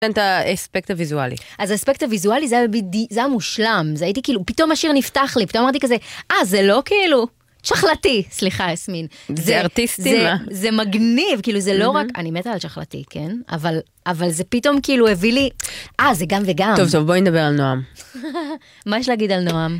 את האספקט הוויזואלי. אז האספקט הוויזואלי זה היה מושלם, זה הייתי כאילו, פתאום השיר נפתח לי, פתאום אמרתי כזה, זה לא כאילו, שחלתי, סליחה, יסמין. זה ארטיסטי, מה? זה מגניב, כאילו זה לא רק, אני מתה על שחלתי, כן? אבל זה פתאום כאילו הביא לי, זה גם וגם. טוב, בואי נדבר על נועם. מה יש להגיד על נועם?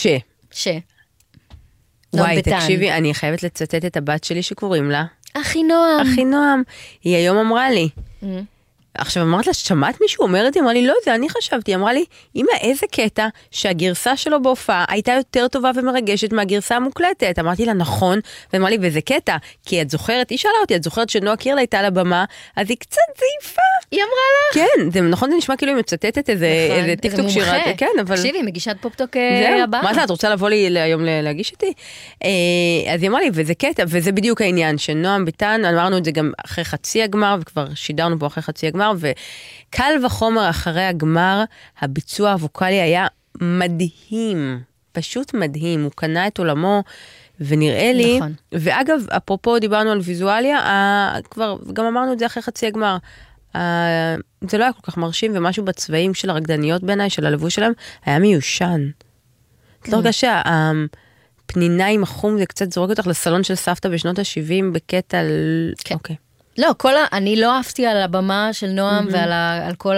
וואי, תקשיבי, אני חייבת לצטט את הבת שלי שקוראים לה. אחי נועם. היא היום אמרה לי. עכשיו אמרת לה, שמעת מישהו אומר את זה? אמרה לי, לא, זה אני חשבתי. אמרה לי, אמא, איזה קטע שהגרסה שלו בהופעה הייתה יותר טובה ומרגשת מהגרסה המוקלטת. אמרתי לה, נכון. ואמרה לי, וזה קטע, כי את זוכרת, היא שאלה אותי, את זוכרת שנועה קירל הייתה על הבמה, אז היא קצת זעיפה. היא אמרה לך? כן, זה נכון, זה נשמע כאילו היא מצטטת איזה טיקטוק שירה. כן, אבל... תקשיבי, מגישת פופטוק הבאה. מה את רוצה לבוא לי היום להגיש איתי? אז היא אמרה לי, וזה קטע, וזה בדיוק העניין, שנועם ביטן, אמרנו את זה גם אחרי חצי הגמר, וכבר שידרנו פה אחרי חצי הגמר, וקל וחומר אחרי הגמר, הביצוע הווקלי היה מדהים, פשוט מדהים, הוא קנה את עולמו, ונראה לי, נכון. ואגב, אפרופו דיברנו על ויזואליה, כבר, גם אמרנו את זה אחרי חצי הגמר, זה לא היה כל כך מרשים, ומשהו בצבעים של הרקדניות בעיניי, של הלבוש שלהם, היה מיושן. את לא הרגשה, הפנינה עם החום, זה קצת זורק אותך לסלון של סבתא בשנות ה-70, בקטע, אוקיי. לא, אני לא אהבתי על הבמה של נועם ועל כל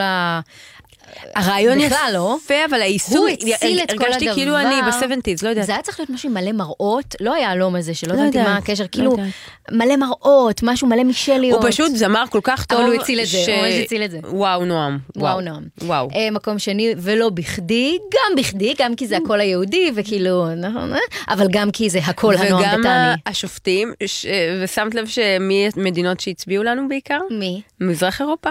הרעיון בכלל לא. יפה, אבל האיסור, הוא הציל את כל הדבר. הרגשתי כאילו אני ב-70s, לא יודעת. זה היה צריך להיות משהו מלא מראות, לא היה אלום הזה, שלא יודעתי מה הקשר, כאילו מלא מראות, משהו מלא מישליות. הוא פשוט זמר כל כך טוב. אבל הוא הציל את זה, הוא ממש הציל את זה. וואו, נועם. וואו. מקום שני, ולא בכדי, גם כי זה הקול היהודי, וכאילו, אבל גם כי זה הקול הנועם בטני. וגם השופטים, ושמת לב שמי מדינות שהצביעו לנו בעיקר? מי? מזרח אירופה.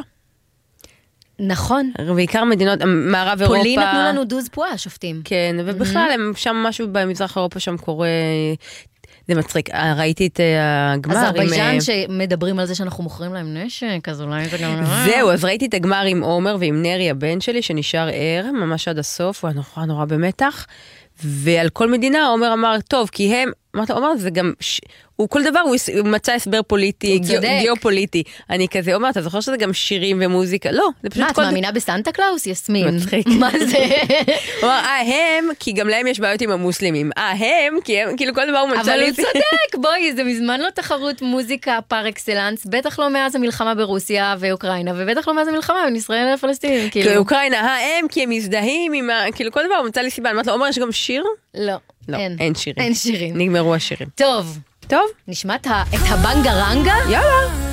נכון. בעיקר מדינות, מערב אירופה. פולין נתנו לנו דוז פועה, השופטים. כן, ובכלל, הם שם משהו במזרח אירופה שם קורה, זה מצחיק. ראיתי את הגמר. אזרבייג'אן שמדברים על זה שאנחנו מוכרים להם נשק, אז אולי זה גם... זהו, אז ראיתי את הגמר עם עומר ועם נרי הבן שלי, שנשאר ער, ממש עד הסוף, הוא היה נורא במתח, ועל כל מדינה עומר אמר, טוב, כי הם, מה אתה אומר, זה גם... הוא כל דבר, הוא מצא הסבר פוליטי, גיאופוליטי. אני כזה אומר, אתה זוכר שזה גם שירים ומוזיקה? לא, זה פשוט... מה, את מאמינה בסנטה קלאוס, יסמין? מצחיק. מה זה? הוא אמר, הם, כי גם להם יש בעיות עם המוסלמים. הם, כי הם, כאילו כל דבר הוא מצא אבל לי... הוא צודק, בואי, זה מזמן לא תחרות מוזיקה פר אקסלנס, בטח לא מאז המלחמה ברוסיה ואוקראינה, ובטח לא מאז המלחמה בין ישראל לפלסטינים. כאילו אוקראינה, הם, כי הם מזדהים עם ה... כאילו כל דבר הוא מצא לי סיבה. אני אומרת לו, עומר, יש גם שיר? לא, אין שירים. אין שירים. נגמרו השירים. טוב. טוב. נשמע את הבנגה רנגה? יאללה.